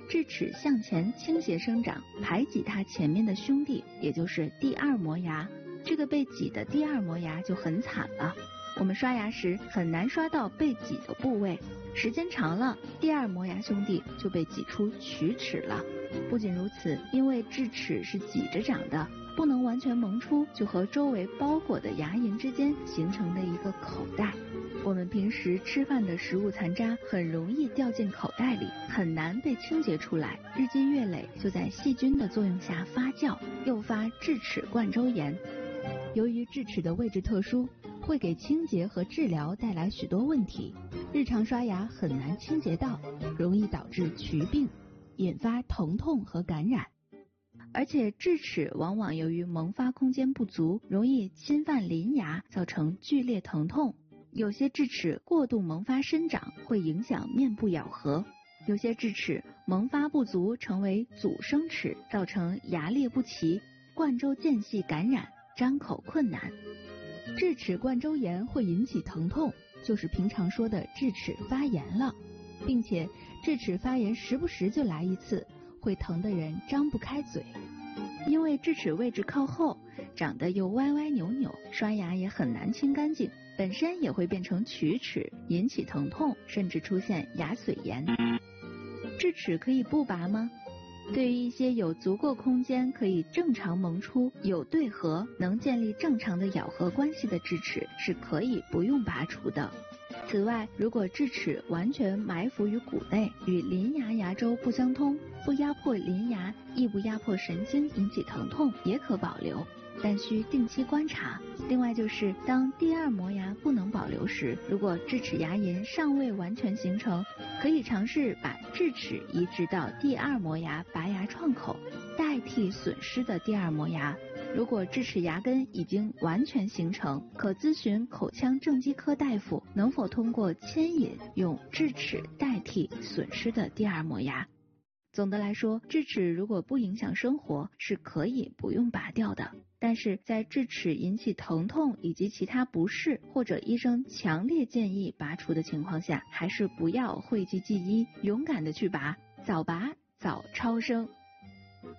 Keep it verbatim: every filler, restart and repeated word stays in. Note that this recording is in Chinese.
智齿向前倾斜生长，排挤它前面的兄弟，也就是第二磨牙。这个被挤的第二磨牙就很惨了。我们刷牙时很难刷到被挤的部位，时间长了，第二磨牙兄弟就被挤出龋齿了。不仅如此，因为智齿是挤着长的，不能完全萌出，就和周围包裹的牙龈之间形成的一个口袋。我们平时吃饭的食物残渣很容易掉进口袋里，很难被清洁出来，日积月累就在细菌的作用下发酵，诱发智齿冠周炎。由于智齿的位置特殊，会给清洁和治疗带来许多问题，日常刷牙很难清洁到，容易导致龋病，引发疼痛和感染。而且智齿往往由于萌发空间不足，容易侵犯邻牙，造成剧烈疼痛。有些智齿过度萌发生长，会影响面部咬合；有些智齿萌发不足，成为阻生齿，造成牙列不齐、冠周间隙感染，张口困难。智齿冠周炎会引起疼痛，就是平常说的智齿发炎了，并且智齿发炎时不时就来一次，会疼得人张不开嘴。因为智齿位置靠后，长得又歪歪扭扭，刷牙也很难清干净，本身也会变成龋齿，引起疼痛，甚至出现牙髓炎。智齿可以不拔吗？对于一些有足够空间可以正常萌出、有对合、能建立正常的咬合关系的智齿，是可以不用拔除的。此外，如果智齿完全埋伏于骨内，与邻牙牙周不相通，不压迫邻牙，亦不压迫神经，引起疼痛，也可保留，但需定期观察。另外就是当第二磨牙不能保留时，如果智齿牙龈尚未完全形成，可以尝试把智齿移植到第二磨牙拔牙创口，代替损失的第二磨牙。如果智齿牙根已经完全形成，可咨询口腔正畸科大夫能否通过牵引用智齿代替损失的第二磨牙。总的来说，智齿如果不影响生活，是可以不用拔掉的。但是在智齿引起疼痛以及其他不适，或者医生强烈建议拔除的情况下，还是不要讳疾忌医，勇敢的去拔，早拔早超生。